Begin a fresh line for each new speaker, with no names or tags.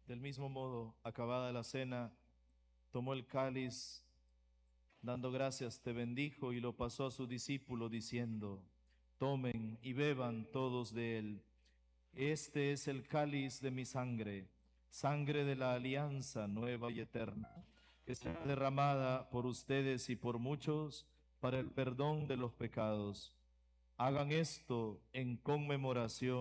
Del mismo modo, acabada la cena, tomó el cáliz, dando gracias, te bendijo y lo pasó a su discípulo diciendo: tomen y beban todos de él. Este es el cáliz de mi sangre, sangre de la alianza nueva y eterna, que será derramada por ustedes y por muchos para el perdón de los pecados. Hagan esto en conmemoración